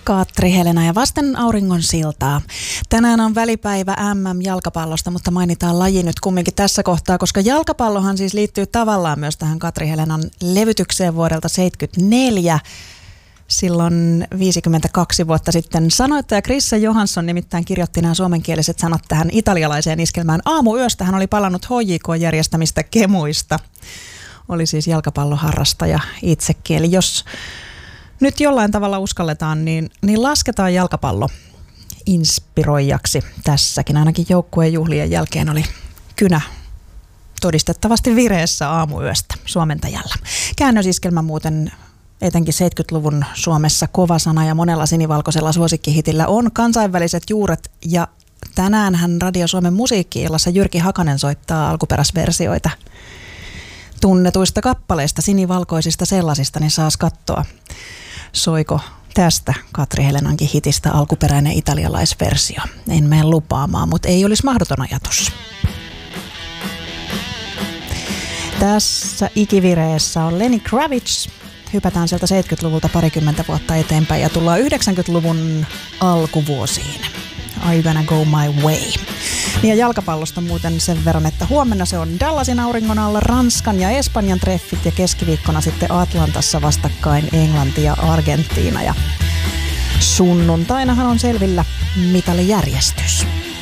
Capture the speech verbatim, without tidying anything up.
Katri Helena ja vasten auringon siltaa. Tänään on välipäivä M M-jalkapallosta, mutta mainitaan laji nyt kumminkin tässä kohtaa, koska jalkapallohan siis liittyy tavallaan myös tähän Katri Helenan levytykseen vuodelta seitsemänkymmentäneljä. Silloin viisikymmentäkaksi vuotta sitten sanoittaja Krisse Johansson nimittäin kirjoitti nämä suomenkieliset sanat tähän italialaiseen iskelmään. Aamuyöstä hän oli palannut H J K-järjestämistä kemuista. Oli siis jalkapalloharrastaja itsekin. Eli jos nyt jollain tavalla uskalletaan, niin, niin lasketaan jalkapallo inspiroijaksi tässäkin. Ainakin joukkueen juhlien jälkeen oli kynä todistettavasti vireessä aamuyöstä suomentajalla. Käännösiskelmä muuten etenkin seitsemänkymmentäluvun Suomessa kova sana ja monella sinivalkoisella suosikkihitillä on kansainväliset juuret. Ja tänäänhän Radio Suomen musiikki-illassa Jyrki Hakanen soittaa alkuperäisversioita tunnetuista kappaleista, sinivalkoisista sellaisista, niin saas katsoa, soiko tästä Katri Helenankin hitistä alkuperäinen italialaisversio. En mene lupaamaan, mutta ei olisi mahdoton ajatus. Tässä ikivireessä on Lenny Kravitz. Hypätään sieltä seitsemänkymmentäluvulta parikymmentä vuotta eteenpäin ja tullaan yhdeksänkymmentäluvun alkuvuosiin. I'm gonna go my way. Ja jalkapallosta muuten sen verran, että huomenna se on Dallasin auringon alla Ranskan ja Espanjan treffit ja keskiviikkona sitten Atlantassa vastakkain Englanti ja Argentiina. Ja sunnuntainahan on selvillä mitalijärjestys.